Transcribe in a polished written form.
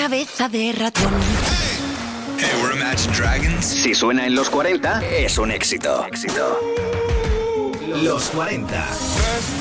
cabeza de ratón. Hey, we're Imagine Dragons. Si suena en los 40, es un éxito. Los 40.